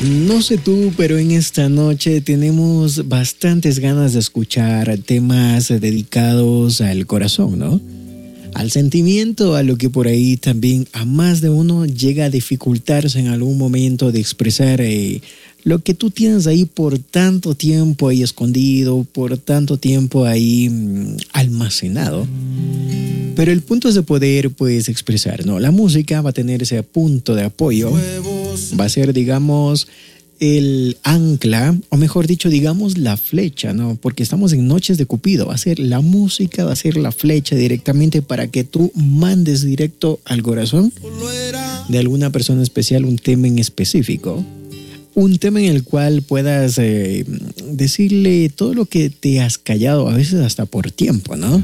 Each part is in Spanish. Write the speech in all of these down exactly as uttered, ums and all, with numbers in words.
No sé tú, pero en esta noche tenemos bastantes ganas de escuchar temas dedicados al corazón, ¿no? Al sentimiento, a lo que por ahí también a más de uno llega a dificultarse en algún momento de expresar eh, lo que tú tienes ahí por tanto tiempo ahí escondido, por tanto tiempo ahí mmm, almacenado. Pero el punto es de poder, pues, expresar, ¿no? La música va a tener ese punto de apoyo, va a ser, digamos, el ancla, o mejor dicho, digamos, la flecha, ¿no? Porque estamos en Noches de Cupido, va a ser la música, va a ser la flecha directamente para que tú mandes directo al corazón de alguna persona especial un tema en específico. Un tema en el cual puedas eh, decirle todo lo que te has callado, a veces hasta por tiempo, ¿no?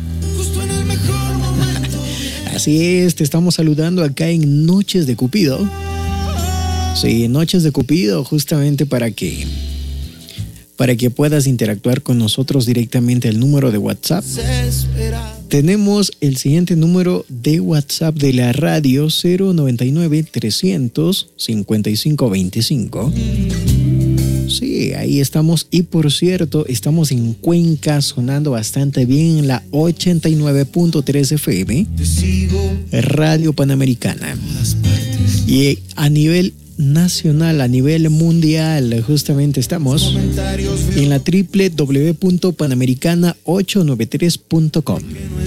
Así es, te estamos saludando acá en Noches de Cupido. Sí, Noches de Cupido, justamente para que, para que puedas interactuar con nosotros directamente. El número de WhatsApp. Tenemos el siguiente número de WhatsApp de la radio: cero noventa y nueve, trescientos, cincuenta y cinco veinticinco. Sí, ahí estamos. Y por cierto, estamos en Cuenca, sonando bastante bien en la ochenta y nueve punto tres F M, Radio Panamericana. Y a nivel nacional, a nivel mundial, justamente estamos en la doble u doble u doble u punto panamericana ochocientos noventa y tres punto com.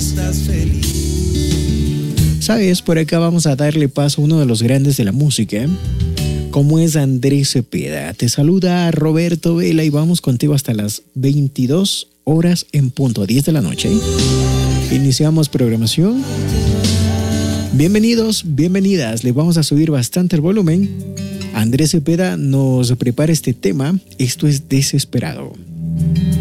Sabes, por acá vamos a darle paso a uno de los grandes de la música, como es Andrés Cepeda. Te saluda Roberto Vela y vamos contigo hasta las veintidós horas en punto, diez de la noche. Iniciamos programación. Bienvenidos, bienvenidas. Le vamos a subir bastante el volumen. Andrés Cepeda nos prepara este tema. Esto es Desesperado.